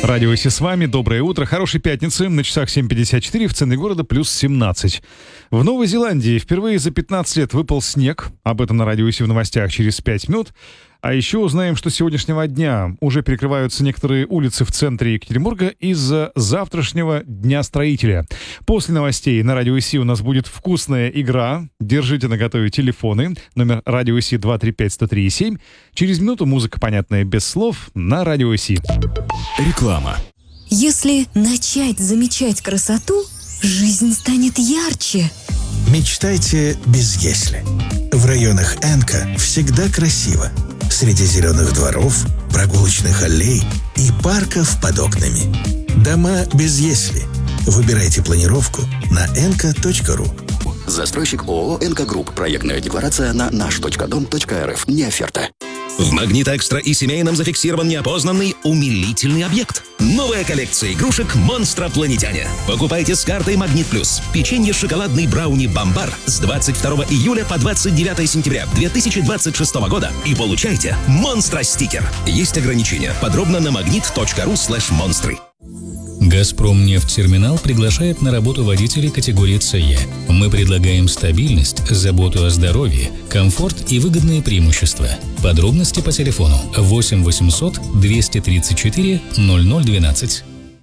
Радио Си с вами. Доброе утро. Хорошей пятницы. На часах 7:54, в центре города плюс 17. В Новой Зеландии впервые за 15 лет выпал снег. Об этом на Радио Си в новостях через 5 минут. А еще узнаем, что с сегодняшнего дня уже перекрываются некоторые улицы в центре Екатеринбурга из-за завтрашнего Дня строителя. После новостей на Радио Си у нас будет вкусная игра. Держите наготове телефоны. Номер Радио Си 235-103-7. Через минуту музыка, понятная без слов, на Радио Си. Реклама. Если начать замечать красоту, жизнь станет ярче. Мечтайте без «если». В районах Энка всегда красиво. Среди зеленых дворов, прогулочных аллей и парков под окнами. Дома без «если». Выбирайте планировку на enka.ru. Застройщик ООО «Энка Групп». Проектная декларация на наш.дом.рф. Не оферта. В «Магнит Экстра» и семейном зафиксирован неопознанный умилительный объект. Новая коллекция игрушек «Монстропланетяне». Покупайте с картой «Магнит Плюс». Печенье шоколадный брауни «Бомбар» с 22 июля по 29 сентября 2026 года и получайте «Монстро-стикер». Есть ограничения. Подробно на magnit.ru/монстры. «Газпромнефть-терминал» приглашает на работу водителей категории СЕ. Мы предлагаем стабильность, заботу о здоровье, комфорт и выгодные преимущества. Подробности по телефону 8 800 234 0012.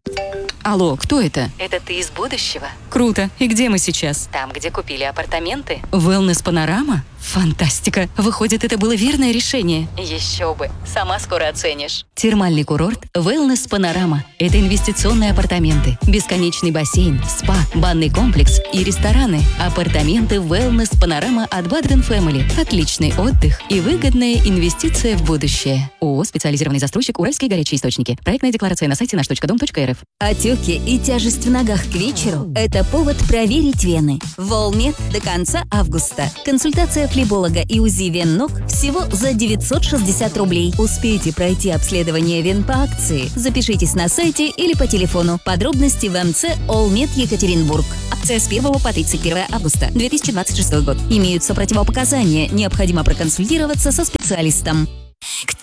Алло, кто это? Это ты из будущего? Круто. И где мы сейчас? Там, где купили апартаменты? Wellness Панорама? Фантастика. Выходит, это было верное решение. Еще бы. Сама скоро оценишь. Термальный курорт Wellness Панорама. Это инвестиционные апартаменты, бесконечный бассейн, спа, банный комплекс и рестораны. Апартаменты Wellness Панорама от Badden Family. Отличный отдых и выгодная инвестиция в будущее. ООО «Специализированный застройщик Уральские горячие источники». Проектная декларация на сайте наш.дом.рф. Отеки и тяжесть в ногах к вечеру – это повод проверить вены. Волмед до конца августа. Консультация флеболога и УЗИ вен ног всего за 960 рублей. Успейте пройти обследование вен по акции. Запишитесь на сайте или по телефону. Подробности в МЦ «Олмед Екатеринбург». Акция с 1 по 31 августа 2026 год. Имеются противопоказания. Необходимо проконсультироваться со специалистом.